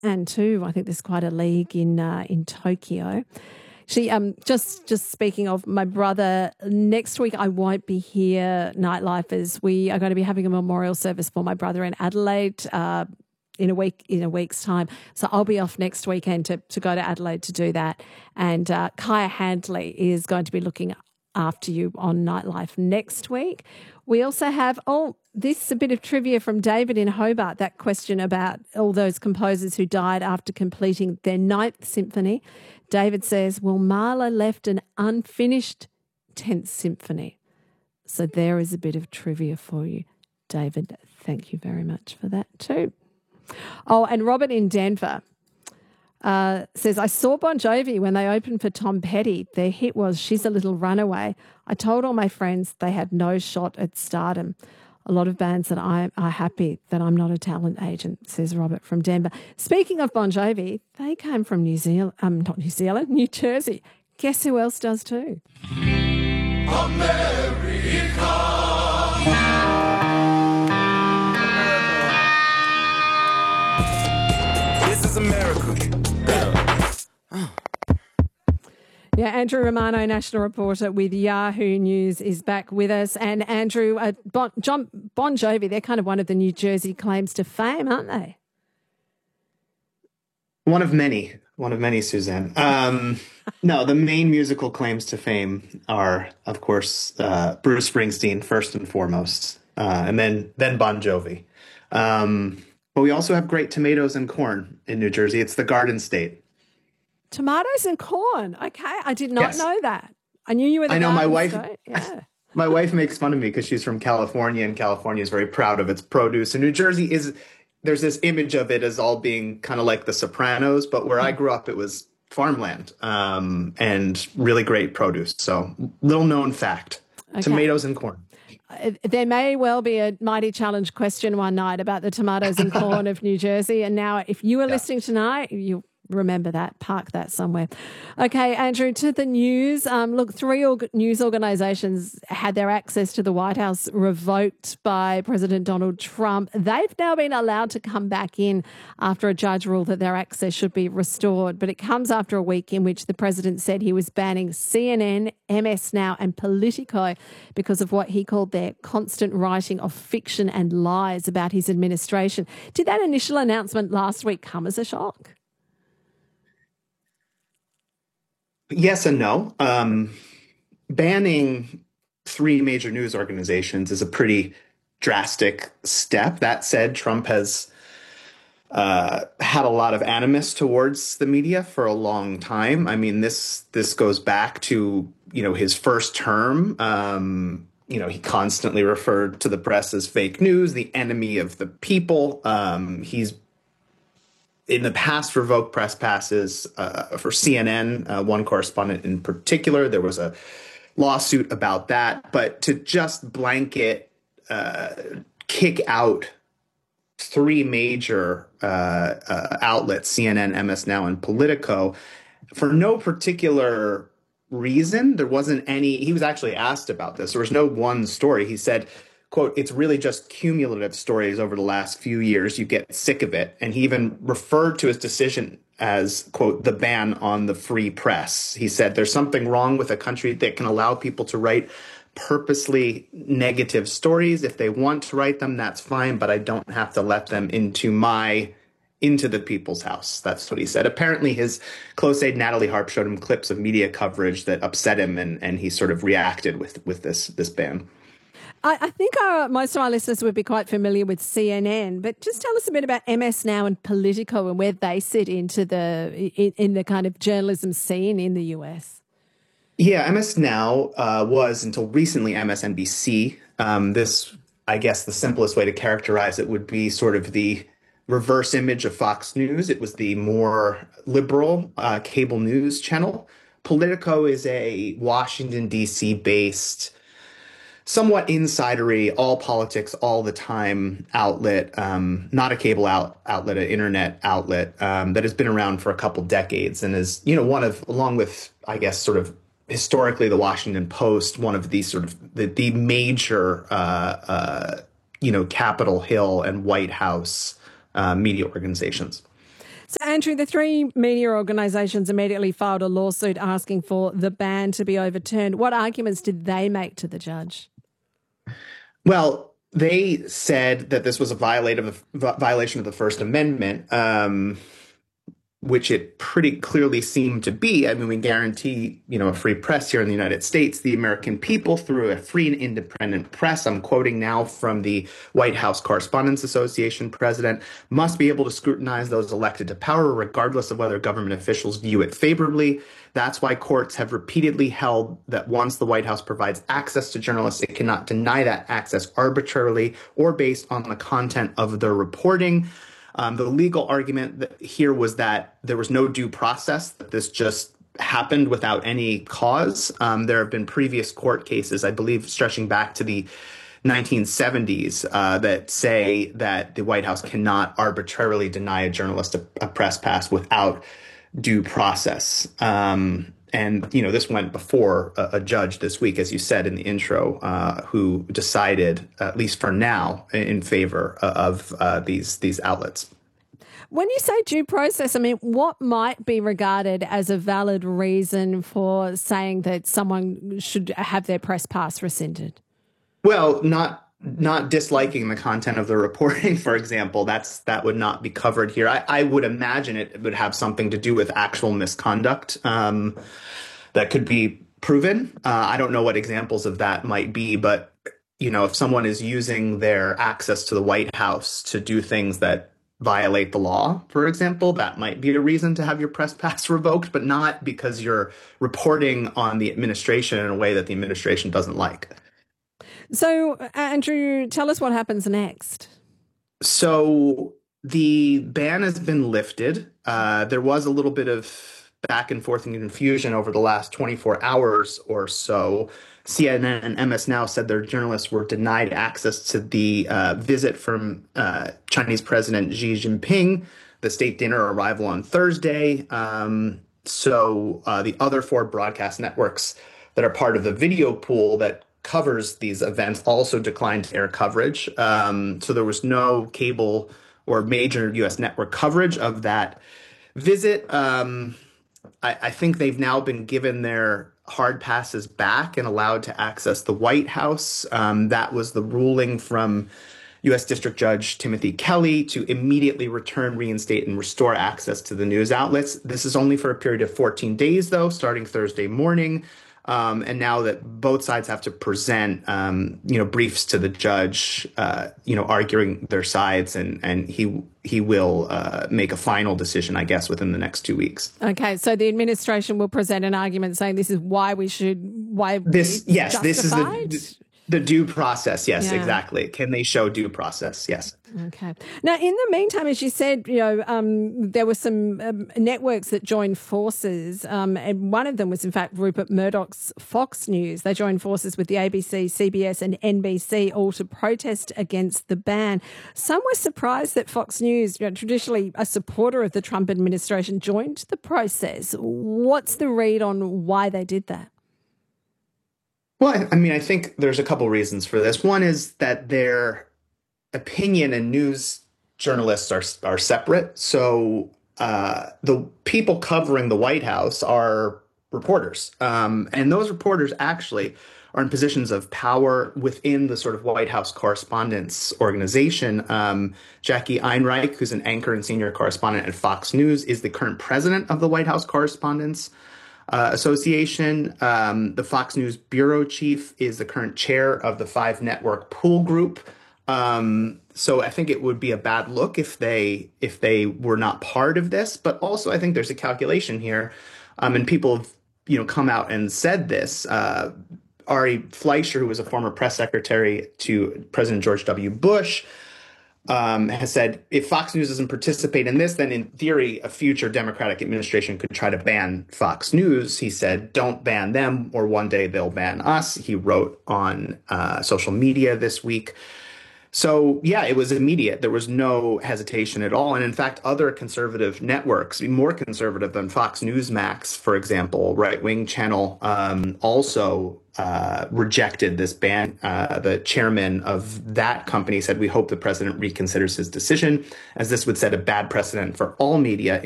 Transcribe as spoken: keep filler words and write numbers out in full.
And two, I think there's quite a league in uh, in Tokyo. She um just just speaking of my brother, next week I won't be here, Nightlifers. We are going to be having a memorial service for my brother in Adelaide uh, in a week in a week's time. So I'll be off next weekend to to go to Adelaide to do that. And uh, Kaya Handley is going to be looking after you on Nightlife next week. We also have, oh, this is a bit of trivia from David in Hobart, that question about all those composers who died after completing their ninth symphony. David says, well, Mahler left an unfinished tenth symphony. So there is a bit of trivia for you. David, thank you very much for that too. Oh, and Robert in Denver uh, says, I saw Bon Jovi when they opened for Tom Petty. Their hit was She's a Little Runaway. I told all my friends they had no shot at stardom. A lot of bands that I are happy that I'm not a talent agent, says Robert from Denver. Speaking of Bon Jovi, they came from New Zealand, um, not New Zealand, New Jersey. Guess who else does too? America. This is America. Yeah, Andrew Romano, national reporter with Yahoo News, is back with us. And Andrew, uh, bon, John, Bon Jovi, they're kind of one of the New Jersey claims to fame, aren't they? One of many. One of many, Suzanne. Um, no, the main musical claims to fame are, of course, uh, Bruce Springsteen, first and foremost, uh, and then then Bon Jovi. Um, but we also have great tomatoes and corn in New Jersey. It's the Garden State. Tomatoes and corn. Okay, I did not Yes. know that. I knew you were the I know my Garden wife. State. Yeah. My wife makes fun of me because she's from California, and California is very proud of its produce. And New Jersey is, there's this image of it as all being kind of like the Sopranos, but where I grew up, it was farmland um, and really great produce. So little known fact, Okay. tomatoes and corn. Uh, There may well be a Mighty Challenge question one night about the tomatoes and corn of New Jersey. And now if you are Yeah. listening tonight, you remember that, park that somewhere. Okay, Andrew, to the news. Um, look, three org- news organisations had their access to the White House revoked by President Donald Trump. They've now been allowed to come back in after a judge ruled that their access should be restored. But it comes after a week in which the president said he was banning C N N, M S Now and Politico because of what he called their constant writing of fiction and lies about his administration. Did that initial announcement last week come as a shock? Yes and no. Um, banning three major news organizations is a pretty drastic step. That said, Trump has uh, had a lot of animus towards the media for a long time. I mean, this this goes back to, you know, his first term. Um, you know, he constantly referred to the press as fake news, the enemy of the people. Um, he's in the past revoked press passes uh, for C N N, uh, one correspondent in particular. There was a lawsuit about that. But to just blanket uh, kick out three major uh, uh, outlets, C N N, M S Now, and Politico, for no particular reason, there wasn't any, he was actually asked about this. There was no one story. He said, quote, it's really just cumulative stories over the last few years. You get sick of it. And he even referred to his decision as, quote, the ban on the free press. He said, there's something wrong with a country that can allow people to write purposely negative stories. If they want to write them, that's fine, but I don't have to let them into my, into the people's house. That's what he said. Apparently his close aide, Natalie Harp, showed him clips of media coverage that upset him, and, and he sort of reacted with, with this, this ban. I, I think our, most of our listeners would be quite familiar with C N N, but just tell us a bit about M S Now and Politico and where they sit into the in, in the kind of journalism scene in the U S. Yeah, M S Now uh, was until recently M S N B C. Um, this, I guess, the simplest way to characterize it would be sort of the reverse image of Fox News. It was the more liberal uh, cable news channel. Politico is a Washington, D C based, somewhat insidery, all politics all the time outlet, um, not a cable out, outlet, an internet outlet um, that has been around for a couple decades and is, you know, one of, along with, I guess, sort of historically the Washington Post, one of the sort of the, the major, uh, uh, you know, Capitol Hill and White House uh, media organizations. Andrew, the three media organisations immediately filed a lawsuit asking for the ban to be overturned. What arguments did they make to the judge? Well, they said that this was a violation of the, violation of the First Amendment, um, which it pretty clearly seemed to be. I mean, we guarantee, you know, a free press here in the United States. The American people, through a free and independent press, I'm quoting now from the White House Correspondents Association president, must be able to scrutinize those elected to power, regardless of whether government officials view it favorably. That's why courts have repeatedly held that once the White House provides access to journalists, it cannot deny that access arbitrarily or based on the content of their reporting. Um, the legal argument that here was that there was no due process, that this just happened without any cause. Um, there have been previous court cases, I believe, stretching back to the nineteen seventies uh, that say that the White House cannot arbitrarily deny a journalist a, a press pass without due process. Um, and, you know, this went before a, a judge this week, as you said in the intro, uh, who decided, at least for now, in favor of uh, these these outlets. When you say due process, I mean, what might be regarded as a valid reason for saying that someone should have their press pass rescinded? Well, not not disliking the content of the reporting, for example, that's that would not be covered here. I, I would imagine it would have something to do with actual misconduct um, that could be proven. Uh, I don't know what examples of that might be, but, you know, if someone is using their access to the White House to do things that violate the law, for example, that might be a reason to have your press pass revoked, but not because you're reporting on the administration in a way that the administration doesn't like. So, Andrew, tell us what happens next. So the ban has been lifted. Uh, there was a little bit of back and forth and confusion over the last twenty-four hours or so. C N N and M S Now said their journalists were denied access to the uh, visit from uh, Chinese President Xi Jinping, the state dinner arrival on Thursday. Um, so uh, the other four broadcast networks that are part of the video pool that covers these events also declined to air coverage. Um, so there was no cable or major U S network coverage of that visit. Um, I, I think they've now been given their hard passes back and allowed to access the White House. Um, that was the ruling from U S District Judge Timothy Kelly to immediately return, reinstate, and restore access to the news outlets. This is only for a period of fourteen days, though, starting Thursday morning. Um, and now that both sides have to present, um, you know, briefs to the judge, uh, you know, arguing their sides, and and he he will uh, make a final decision, I guess, within the next two weeks. Okay, so the administration will present an argument saying this is why we should why this yes justified? This is the the due process. Yes, yeah. Exactly. Can they show due process? Yes. Okay. Now, in the meantime, as you said, you know, um, there were some um, networks that joined forces, um, and one of them was, in fact, Rupert Murdoch's Fox News. They joined forces with the A B C, C B S and N B C, all to protest against the ban. Some were surprised that Fox News, you know, traditionally a supporter of the Trump administration, joined the process. What's the read on why they did that? Well, I mean, I think there's a couple reasons for this. One is that their opinion and news journalists are are separate. So uh, the people covering the White House are reporters. Um, and those reporters actually are in positions of power within the sort of White House Correspondents Organization. Um, Jackie Einreich, who's an anchor and senior correspondent at Fox News, is the current president of the White House Correspondents Uh, Association. Um, the Fox News bureau chief is the current chair of the Five Network Pool Group. Um, so I think it would be a bad look if they if they were not part of this. But also, I think there's a calculation here, um, and people have you know come out and said this. Uh, Ari Fleischer, who was a former press secretary to President George W. Bush, Um, has said if Fox News doesn't participate in this, then in theory, a future Democratic administration could try to ban Fox News. He said, don't ban them, or one day they'll ban us. He wrote on uh, social media this week. So, yeah, it was immediate. There was no hesitation at all. And in fact, other conservative networks, more conservative than Fox Newsmax, for example, right-wing channel, um, also uh, rejected this ban. Uh, the chairman of that company said, we hope the president reconsiders his decision, as this would set a bad precedent for all media,